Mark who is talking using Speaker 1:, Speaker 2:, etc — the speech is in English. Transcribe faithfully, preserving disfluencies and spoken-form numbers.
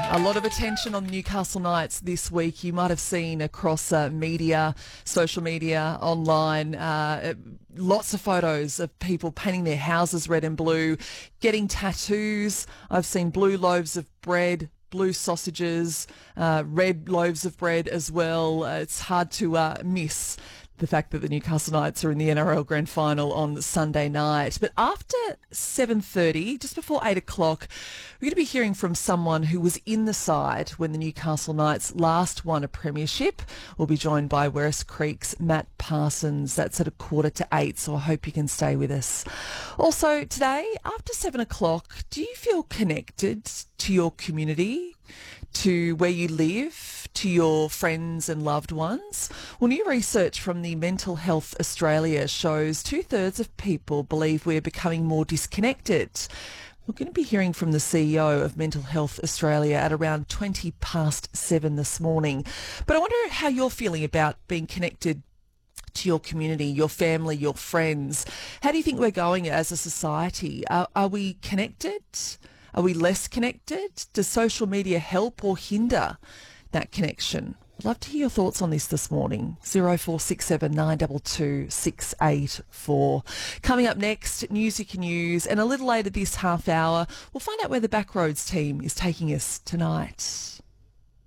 Speaker 1: A lot of attention on the Newcastle Knights this week. You might have seen across uh, media, social media, online, uh, lots of photos of people painting their houses red and blue, getting tattoos. I've seen blue loaves of bread, blue sausages, uh, red loaves of bread as well. Uh, it's hard to uh, miss the fact that the Newcastle Knights are in the N R L Grand Final on Sunday night. But after seven thirty, just before eight o'clock, we're going to be hearing from someone who was in the side when the Newcastle Knights last won a premiership. We'll be joined by Werris Creek's Matt Parsons. That's at a quarter to eight, so I hope you can stay with us. Also today, after seven o'clock, do you feel connected to your community, to where you live, to your friends and loved ones? Well, new research from the Mental Health Australia shows two-thirds of people believe we're becoming more disconnected. We're going to be hearing from the C E O of Mental Health Australia at around twenty past seven this morning. But I wonder how you're feeling about being connected to your community, your family, your friends. How do you think we're going as a society? Are, are we connected? Are we less connected? Does social media help or hinder that connection? I'd love to hear your thoughts on this this morning. zero four six seven nine two two six eight four. Coming up next, news you can use, and a little later this half hour, we'll find out where the Backroads team is taking us tonight.